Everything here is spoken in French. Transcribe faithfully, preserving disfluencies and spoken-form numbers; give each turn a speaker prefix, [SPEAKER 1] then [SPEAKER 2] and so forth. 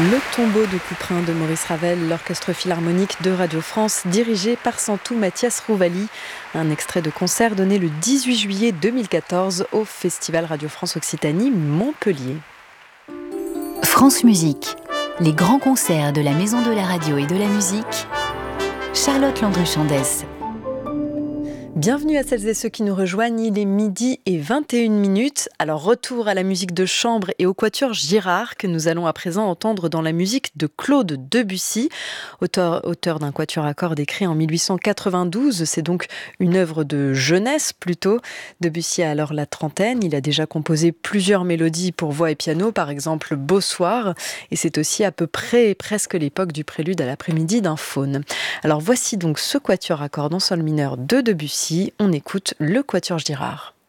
[SPEAKER 1] Le tombeau de Couperin de Maurice Ravel, l'orchestre philharmonique de Radio France, dirigé par Santou Mathias Rouvali. Un extrait de concert donné le dix-huit juillet deux mille quatorze au Festival Radio France Occitanie Montpellier.
[SPEAKER 2] France Musique, les grands concerts de la Maison de la Radio et de la Musique. Charlotte Landru-Chandès.
[SPEAKER 1] Bienvenue à celles et ceux qui nous rejoignent, il est midi et vingt et une minutes. Alors retour à la musique de chambre et au quatuor Girard que nous allons à présent entendre dans la musique de Claude Debussy, auteur, auteur d'un quatuor à cordes écrit en mille huit cent quatre-vingt-douze. C'est donc une œuvre de jeunesse plutôt. Debussy a alors la trentaine, il a déjà composé plusieurs mélodies pour voix et piano, par exemple Beau Soir, et c'est aussi à peu près presque l'époque du prélude à l'après-midi d'un faune. Alors voici donc ce quatuor à cordes en sol mineur de Debussy. On écoute le quatuor Girard.